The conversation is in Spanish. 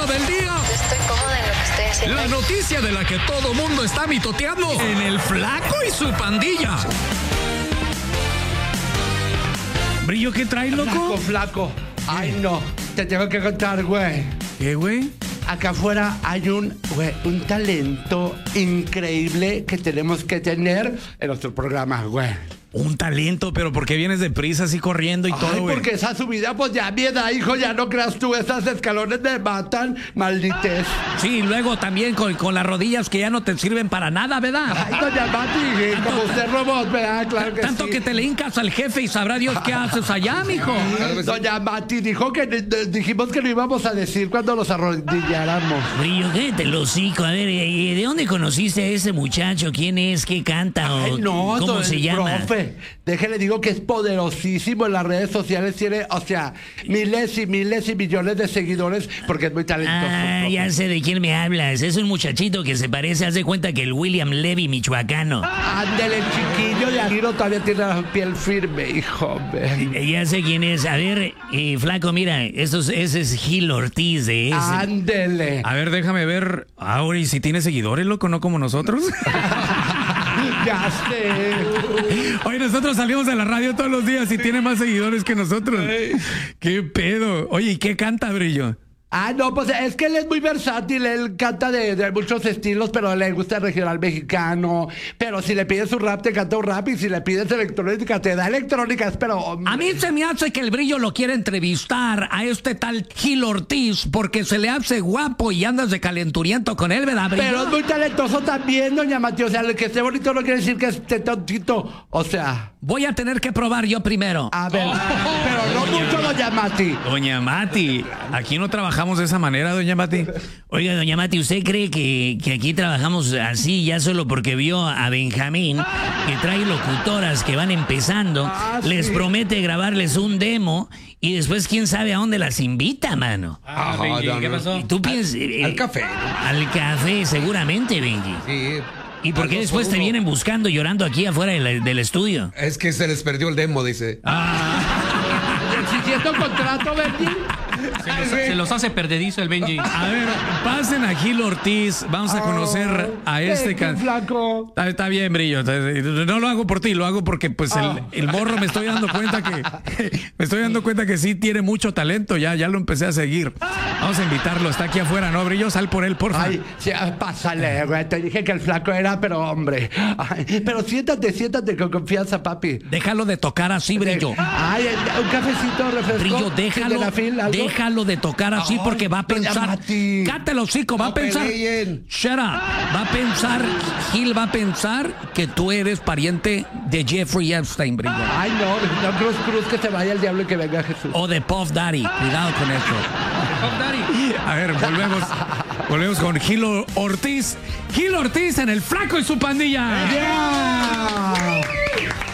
del día. Estoy cómoda en lo que estoy haciendo. La noticia de la que todo mundo está mitoteando en el Flaco y su pandilla. Brillo, ¿qué traes, loco? Flaco. Ay, no. Te tengo que contar, güey. ¿Qué, güey? Acá afuera hay un talento increíble que tenemos que tener en nuestro programa, güey. Un talento, pero ¿por qué vienes deprisa así corriendo y todo, güey? Porque esa subida, pues ya mi edad, hijo, ya no creas tú, esas escalones me matan, maldites. Sí, luego también con las rodillas que ya no te sirven para nada, ¿verdad? Ay, doña Mati, como usted robot, ¿verdad? Claro que Tanto sí. que te le hincas al jefe y sabrá Dios qué haces allá, mijo. Doña Mati dijo que dijimos que lo íbamos a decir cuando nos arrodilláramos. Brillo, cállate el hocico. A ver, ¿de dónde conociste a ese muchacho? ¿Quién es? ¿Qué canta? ¿O Ay, no, cómo se llama? Profe, déjele digo que es poderosísimo en las redes sociales. Tiene, o sea, miles y millones de seguidores porque es muy talentoso. Ah, profe. ya sé de quién me hablas. Es un muchachito que se parece, haz de cuenta que el William Levy michoacano. Ándele, chiquillo de Aguiro todavía tiene la piel firme, hijo. Ya sé quién es. A ver, flaco, mira, ese es Gil Ortiz de ese. Ándele. A ver, déjame ver. Ahora, ¿y si tiene seguidores, loco, no como nosotros? Ya sé. Oye, nosotros salimos a la radio todos los días y tiene más seguidores que nosotros. ¿Qué pedo? Oye, ¿y qué canta, Brillo? Ah, no, pues es que él es muy versátil, él canta de muchos estilos, pero le gusta el regional mexicano. Pero si le pides un rap, te canta un rap, y si le pides electrónica, te da electrónicas, pero... A mí se me hace que el Brillo lo quiere entrevistar a este tal Gil Ortiz porque se le hace guapo y andas de calenturiento con él, ¿verdad, Brillo? Pero es muy talentoso también, doña Mati. O sea, el que esté bonito no quiere decir que esté tontito. O sea... Voy a tener que probar yo primero. A ver, pero no mucho, doña Mati. Doña Mati, aquí no trabajamos de esa manera, doña Mati. Oiga, doña Mati, ¿usted cree que aquí trabajamos así ya solo porque vio a Benjamín, que trae locutoras que van empezando, les sí. promete grabarles un demo y después quién sabe a dónde las invita, mano? Benji, ¿qué pasó? ¿Y tú piensas? Al café. Al café, seguramente, Benji. Sí. ¿Y por qué Al después 2 te por 1. vienen buscando llorando aquí afuera del estudio? Es que se les perdió el demo, dice. ¿Exigiendo contrato, Benji? Se los hace perdedizo el Benji. A ver, pasen a Gil Ortiz. Vamos a conocer a este flaco. Está bien, Brillo. No lo hago por ti, lo hago porque pues el morro me estoy dando cuenta que sí tiene mucho talento. Ya lo empecé a seguir. Vamos a invitarlo. Está aquí afuera, ¿no, Brillo? Sal por él, porfa. Ay, sí, pásale, güey. Te dije que el flaco era, pero hombre. Ay, pero siéntate con confianza, papi. Déjalo de tocar así, Brillo. Ay, un cafecito, refresco. Brillo, déjalo de tocar así Ay, porque va a doña pensar. Mati. Cállate el hocico, va a pensar. peleen. Shut up. Gil va a pensar que tú eres pariente de Jeffrey Epstein, Brillo. Ay, no, Cruz, que se vaya el diablo y que venga Jesús. O de Puff Daddy. Cuidado con eso. A ver, volvemos con Gil Ortiz. Gil Ortiz en el Flaco y su pandilla. Yeah.